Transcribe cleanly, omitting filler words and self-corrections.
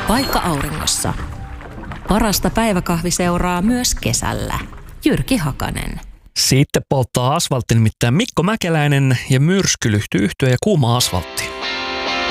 Paikka auringossa. Parasta päiväkahviseuraa myös kesällä. Jyrki Hakanen. Sitten polttaa asfaltti nimittäin Mikko Mäkeläinen ja myrskylyhty yhtye ja kuuma asfaltti.